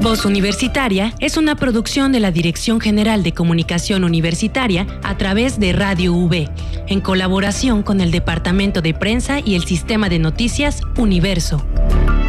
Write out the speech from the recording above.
Voz Universitaria es una producción de la Dirección General de Comunicación Universitaria a través de Radio UB, en colaboración con el Departamento de Prensa y el Sistema de Noticias Universo.